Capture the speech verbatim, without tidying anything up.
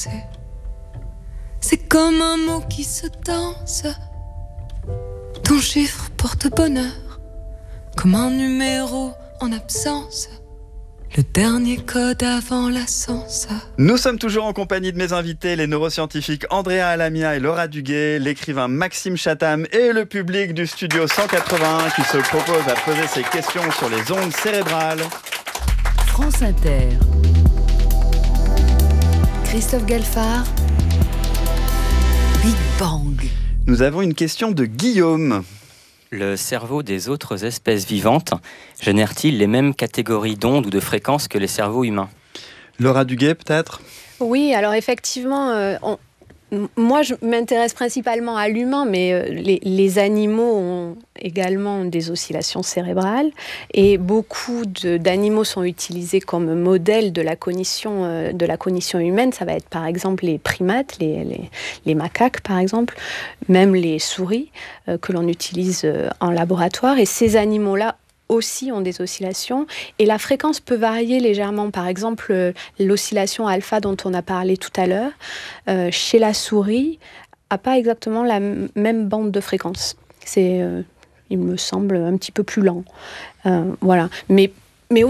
danser. C'est comme un mot qui se danse. Ton chiffre porte bonheur, comme un numéro en absence. Le dernier code avant l'ascenseur. Nous sommes toujours en compagnie de mes invités, les neuroscientifiques Andrea Alamia et Laura Duguay, l'écrivain Maxime Chatham et le public du studio cent quatre-vingt-un qui se propose à poser ses questions sur les ondes cérébrales. France Inter. Christophe Galfard. Big Bang. Nous avons une question de Guillaume. Le cerveau des autres espèces vivantes génère-t-il les mêmes catégories d'ondes ou de fréquences que les cerveaux humains ? Laura Duguay, peut-être ? Oui, alors effectivement, euh, on, moi je m'intéresse principalement à l'humain, mais euh, les, les animaux ont également des oscillations cérébrales et beaucoup de, d'animaux sont utilisés comme modèle de la cognition, euh, de la cognition humaine. Ça va être par exemple les primates, les, les, les macaques par exemple, même les souris euh, que l'on utilise euh, en laboratoire. Et ces animaux-là aussi ont des oscillations et la fréquence peut varier légèrement. Par exemple, euh, l'oscillation alpha dont on a parlé tout à l'heure, euh, chez la souris, n'a pas exactement la m- même bande de fréquence. C'est, euh, il me semble, un petit peu plus lent. Euh, voilà. Mais